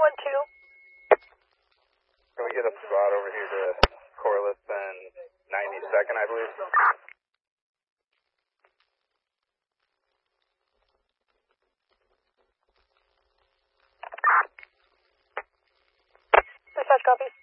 Can we get a spot over here to Corliss and 92nd, I believe? Dispatch, copy.